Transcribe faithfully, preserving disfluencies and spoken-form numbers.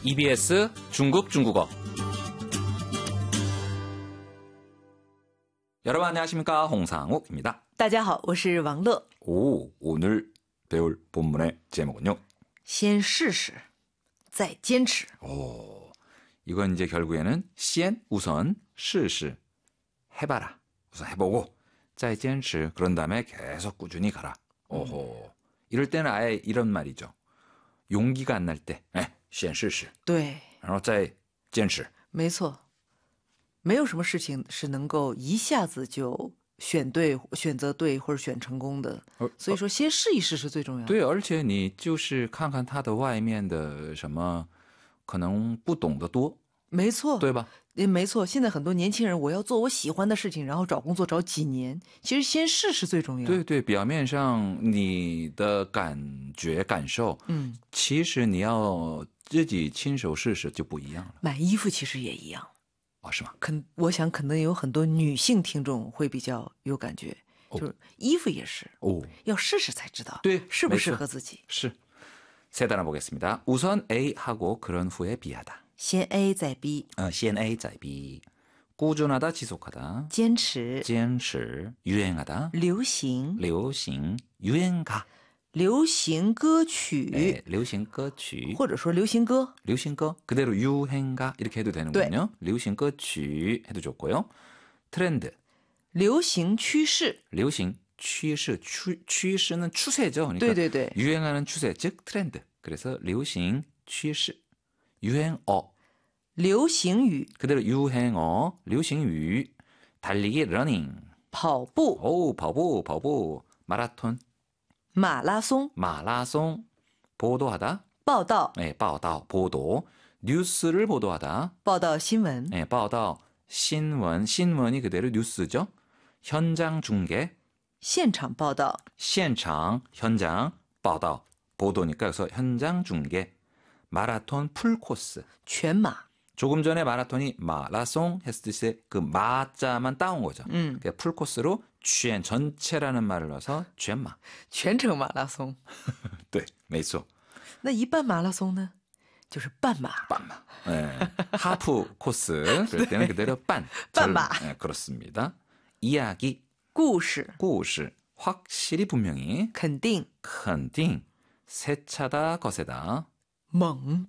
이비에스 중국 중국어. 여러분 안녕하십니까? 홍상욱입니다. 大家好，我是王乐。 오, 오늘 배울 본문의 제목은요. 先试试，再坚持。 오, 이건 이제 결국에는 先 우선 试试 해봐라. 우선 해보고 再坚持 그런 다음에 계속 꾸준히 가라. 오호. 이럴 때는 아예 이런 말이죠. 용기가 안 날 때, 先试试. 对， 然后再坚持. 没错，没有什么事情是能够一下子就选对、选择对或者选成功的。所以说，先试一试是最重要的。 对，而且你就是看看它的外面的什么，可能不懂得多， 没错， 对吧？ 没错，现在很多年轻人，我要做我喜欢的事情，然后找工作找几年，其实先试是最重要的。 对对，表面上你的感觉感受， 嗯， 其实你要自己亲手试试就不一样了。 买衣服其实也一样。 哦，是吗？ 可我想可能有很多女性听众会比较有感觉，就是衣服也是， 哦， 要试试才知道， 对， 适不适合自己。 是。세 단어 보겠습니다. 우선 A 하고 그런 후에 B하다. 先 A 再 B， 어, 先 A 再 B. 꾸준하다, 지속하다. 坚持， 坚持, 유행하다. 流行， 流行, 유행가. 流行歌曲， 네, 流行歌曲. 或者说流行歌， 流行歌 그대로 유행가 이렇게 해도 되는군요. 流行歌曲 해도 좋고요. 트렌드. 流行趋势， 流行趋势, 추,趋势는 추세죠. 그러니까 对对对， 유행하는 추세, 즉 트렌드. 그래서 流行趋势. 유행어. 流行语， 그대로 유행어, 流行语. 달리기, 러닝. 跑步， 오, 跑步, 跑步. 마라톤, 马拉松， 마라송. 보도하다. 报道， 네, 报道, 보도. 뉴스를 보도하다. 报道新闻， 네, 报道, 신문, 신문이 그대로 뉴스죠. 현장 중계, 现场报道， 현장, 현장, 报道, 보도니까 그래서 현장 중계. 마라톤 풀코스. 全马， 조금 전에 마라톤이 마라송 했을 때 그 마자만 따온 거죠. 음. 그러니까 풀코스로全 전체라는 말을 넣어서 全马. 全程马拉松。 对,没错. 那一半马拉松呢？就是半马。 半马. 네. 하프 코스. 그럴 때는 그대로 반. 半马. 네, 그렇습니다. 이야기. 故事， 故事. 확실히 분명히. 肯定， 肯定. 세차다 거세다. 猛，